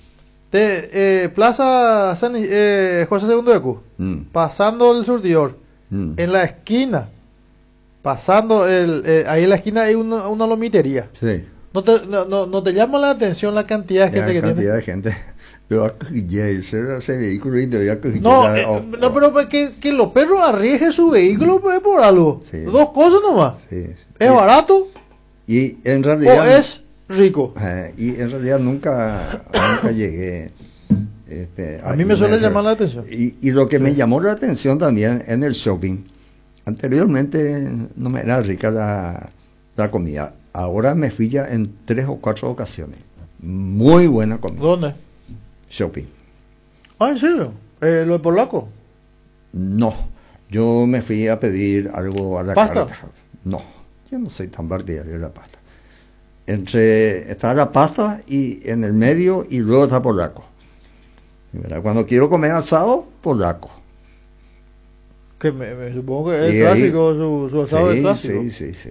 Plaza José II de Q. Pasando el surtidor. En la esquina. Pasando ahí en la esquina hay una lomitería. Sí. ¿No te llama la atención la cantidad de gente que tiene? La cantidad de gente. Pero ese vehículo y te voy a no, pero que los perros arriesguen su vehículo pues, por algo. Sí. 2 cosas nomás. Sí. ¿Es barato? Y en realidad... ¿O es rico? Y en realidad nunca llegué... a mí me suele llamar la atención. Y lo que me llamó la atención también en el shopping, anteriormente no me era rica la comida. Ahora me fui ya en 3 o 4 ocasiones. Muy buena comida. ¿Dónde? Shopping. ¿En serio? ¿Lo de polaco? No, yo me fui a pedir algo a la ¿Pasta? carta. No, yo no soy tan partidario de la pasta. Está la pasta y en el medio y luego está polaco. ¿Verdad? Cuando quiero comer asado, polaco. Que me supongo que es clásico, su asado es clásico. Sí.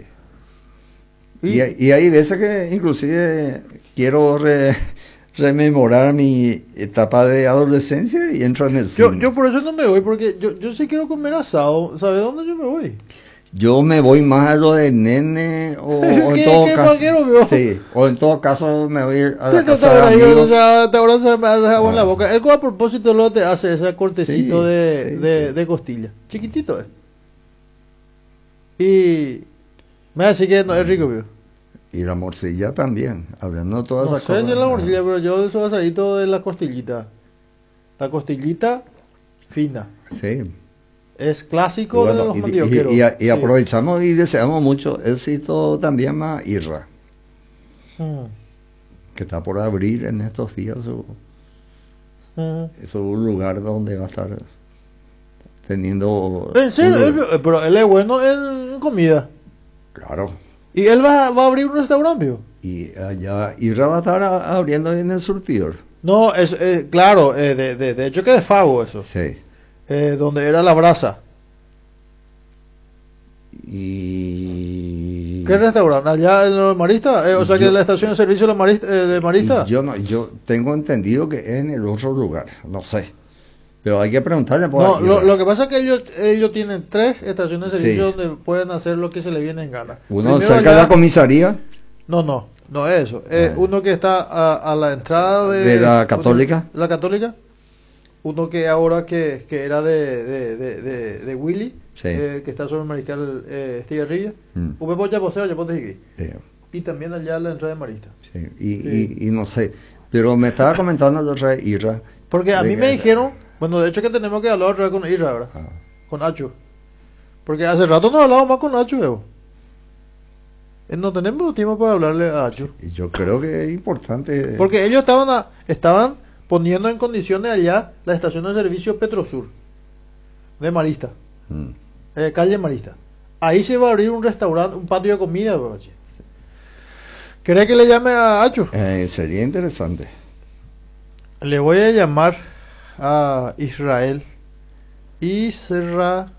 Y hay veces que inclusive quiero rememorar mi etapa de adolescencia y entro en el cine. Yo por eso no me voy, porque yo sí quiero comer asado. ¿Sabe dónde yo me voy? Yo me voy más a lo de nene o en todo caso. Sí, o en todo caso me voy a la casa de amigos. Ahora se me hace agua en la boca. Él a propósito lo te hace ese cortecito de costilla. Chiquitito es. Y me hace que no es rico, viejo. Y la morcilla también, hablando de todas no esas cosas. No sé si es la morcilla, pero yo de esos asaditos de la costillita. La costillita fina. Sí. Es clásico de los mandioqueros. Y aprovechamos y deseamos mucho éxito también a Irra. Que está por abrir en estos días es un lugar donde va a estar teniendo... ¿En serio? Pero él es bueno en comida. Claro. ¿Y él va a abrir un restaurante, viejo? Y allá Irra va a estar abriendo en el surtidor. No, claro, de hecho que de Fago eso. Sí. Donde era la brasa. Y... ¿Qué restaurante? ¿Allá en el Marista? O sea que la estación de servicio de Marista. Yo tengo entendido que es en el otro lugar, no sé. Pero hay que preguntarle por No, aquí, lo que pasa es que ellos tienen 3 estaciones de servicio donde pueden hacer lo que se le viene en gana. Uno cerca de la comisaría. No es eso. Uno que está a la entrada de la Católica. La Católica. Uno que ahora que era de Willy, que está sobre el Mariscal Estigarribia. Y también allá a la entrada de Marista. Sí. Y no sé. Pero me estaba comentando la otra vez Irra. Porque a mí me dijeron... Bueno, de hecho que tenemos que hablar otra vez con Irra ahora. Con Acho. Porque hace rato no hablamos más con Acho, Evo. No tenemos tiempo para hablarle a Acho. Y yo creo que es importante. Porque ellos estaban poniendo en condiciones allá la estación de servicio Petrosur. De Marista. Calle Marista. Ahí se va a abrir un restaurante, un patio de comida, bro. ¿Querés que le llame a Acho? Sería interesante. Le voy a llamar a Israel. Israel.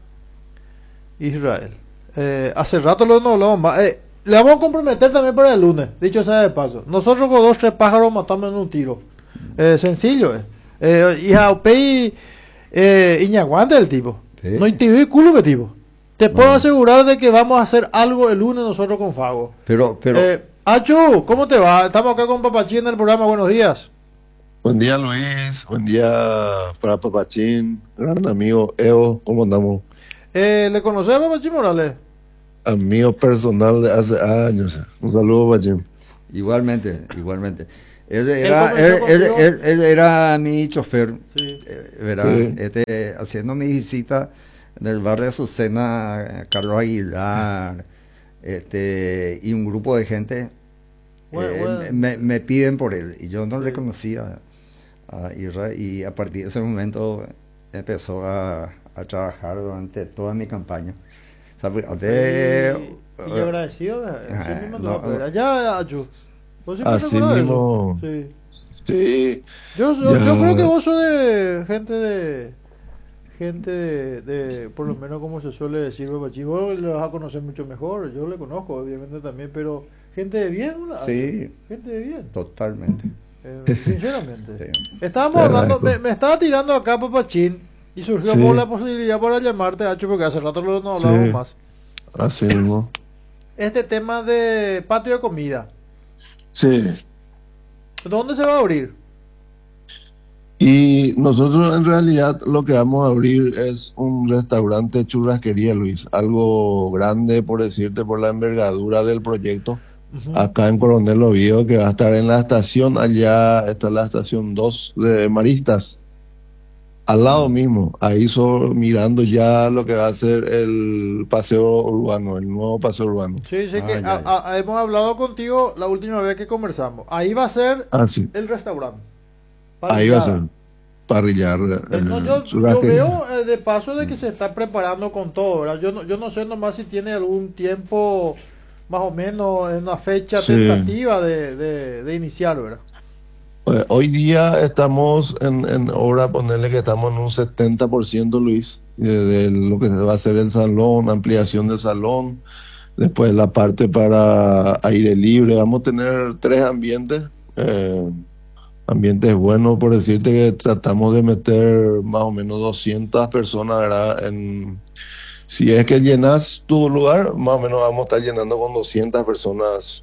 Hace rato no hablamos más. Le vamos a comprometer también para el lunes, dicho sea de paso. Nosotros con 2, 3 pájaros matamos en un tiro. Sencillo, hija Opey Iñaguante el tipo. Sí. No intimidó culo que tipo. Te puedo asegurar de que vamos a hacer algo el lunes nosotros con Fago. Pero Achu, ¿cómo te va? Estamos acá con Papachí en el programa. Buenos días. Buen día Luis, buen día para Papachín, gran amigo Evo, ¿cómo andamos? ¿Le conoces a Papachi Morales? Amigo personal de hace años. Un saludo, Papachín. Igualmente, igualmente. Él Él era, comenzó contigo. él era mi chofer, Sí. ¿verdad? Sí, Haciendo mi visita en el barrio de Azucena, Carlos Aguilar, y un grupo de gente Bueno, me piden por él y yo no le sí. conocía a Irra y a partir de ese momento empezó a trabajar durante toda mi campaña. O sea, Y agradecido, sí mismo te voy a pedir. Allá, Achu. ¿Vos siempre te así acuerdas de eso? mismo. Sí. Sí, Yo creo que ya. vos sos de gente por lo menos como se suele decir, Papachi. Vos le vas a conocer mucho mejor. Yo le conozco, obviamente también, pero gente de bien, ¿no? Achu. sí, Gente de bien. totalmente. Sinceramente. Sí. Estábamos Te hablando, agradezco. me estaba tirando acá Papachín y surgió por la Sí, posibilidad para llamarte, Hacho, porque hace rato no hablábamos sí, más. así mismo. Este tema de patio de comida, Sí. ¿dónde se va a abrir? Y nosotros en realidad lo que vamos a abrir es un restaurante churrasquería, Luis. Algo grande, por decirte, por la envergadura del proyecto. Ujú. Acá en Coronel Oviedo, que va a estar en la estación, allá está la estación 2 de Maristas, al lado Mm. mismo, ahí mirando ya lo que va a ser el paseo urbano, el nuevo paseo urbano. Sí, sé Ah, que ya, ya. hemos hablado contigo la última vez que conversamos. Ahí va a ser Ah, sí, el restaurante, ahí va a ser parrillada. parrillar, No, yo churrasquería. veo de paso de que Mm. se está preparando con todo, ¿verdad? Yo no sé nomás si tiene algún tiempo, más o menos, en una fecha Sí. tentativa de iniciar, ¿verdad? Hoy día estamos en obra, ponerle que estamos en un 70%, Luis, de lo que va a ser el salón, ampliación del salón. Después la parte para aire libre, vamos a tener tres ambientes, ambientes buenos, por decirte que tratamos de meter más o menos 200 personas, ¿verdad? Si es que llenas tu lugar, más o menos vamos a estar llenando con 200 personas.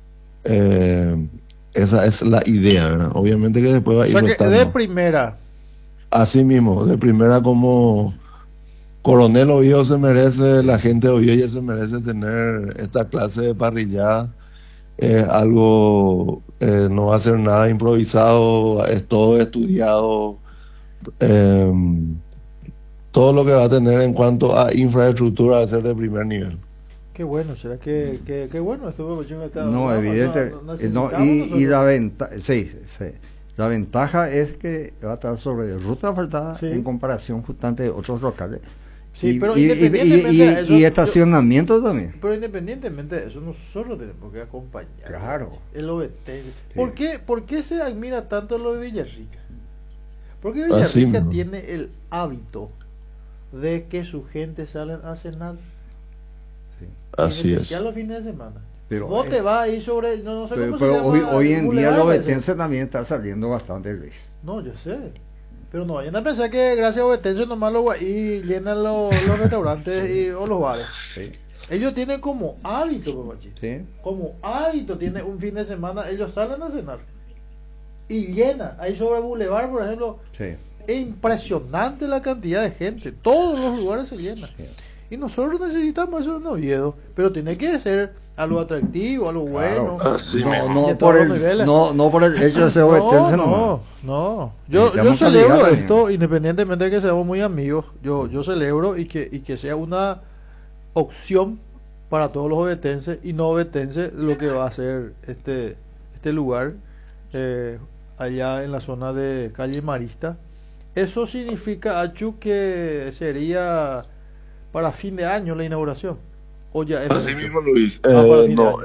eh, Esa es la idea, ¿verdad? Obviamente que después va O a ir sea que de rotando. primera, Así mismo, de primera como Coronel Oviedo se merece, la Sí. gente de Oviedo ya se merece tener esta clase de parrillada. Es algo, no va a ser nada improvisado, es todo estudiado. eh, Todo lo que va a tener en cuanto a infraestructura va a ser de primer nivel. qué bueno, será qué bueno esto, pues, yo No, evidente. No, necesitamos y nosotros. la ventaja, sí, sí. La ventaja es que va a estar sobre ruta faltada en Sí, comparación justamente de otros locales. sí, pero independientemente de Y eso, estacionamiento también. pero independientemente de eso, nosotros tenemos que acompañar Claro. el obetense. Sí. Por qué se admira tanto lo de Villarrica? Porque Así Villarrica mismo, tiene el hábito de que su gente sale a cenar, Sí. y en así especial es. los fines de semana. Pero, Vos te vas ahí sobre, no sé cómo se pero llama hoy el en día el bulevar ese. obetense también está saliendo bastante, Luis. No, yo sé. Pero no vayan a pensar que gracias a Obetense nomás los y llenan los restaurantes Sí, o los bares. sí, Ellos tienen como hábito, papachito. sí, Como hábito, tiene un fin de semana, ellos salen a cenar. Y llenan. Ahí sobre el Boulevard, por ejemplo, sí, es impresionante la cantidad de gente. Todos los lugares se llenan. sí. Y nosotros necesitamos eso en Oviedo. Pero tiene que ser algo atractivo, algo Claro. bueno. Así No, mismo. Y de no todos por los el, niveles. no por el hecho de ser No, obetense nomás. no. Yo Necesitamos calidad celebro también. esto, independientemente de que seamos muy amigos. Yo celebro y que sea una opción para todos los obetenses y no obetenses lo que va a ser este lugar eh, allá en la zona de calle Marista. Eso significa, Achu, que sería para fin de año la inauguración. O ya es Así mucho. mismo, Luis. Ah, para fin de No, año.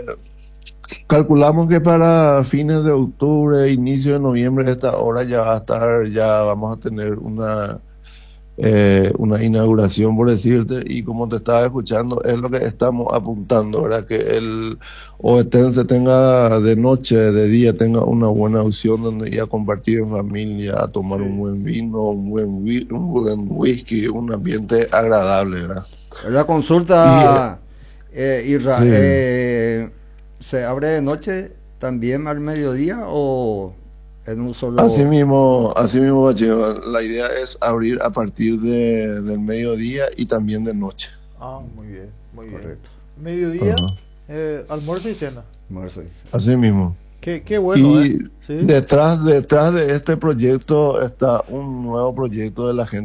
calculamos que para fines de octubre, inicio de noviembre, esta hora ya va a estar, ya vamos a tener una inauguración, por decirte, y como te estaba escuchando, es lo que estamos apuntando, ¿verdad? Que el obetense tenga de noche, de día, tenga una buena opción donde ir a compartir en familia, a tomar un Sí. buen vino, un buen whisky, un ambiente agradable, ¿verdad? La Y consulta, Irra, sí. ¿se abre de noche también al mediodía o en un solo... Así mismo, Pacheco. La idea es abrir a partir del mediodía y también de noche. Ah, muy bien, muy bien. Correcto. Mediodía, Ajá. almuerzo y cena. Almuerzo y cena. Así mismo. Qué bueno, Y ¿eh? Sí. detrás de este proyecto está un nuevo proyecto de la gente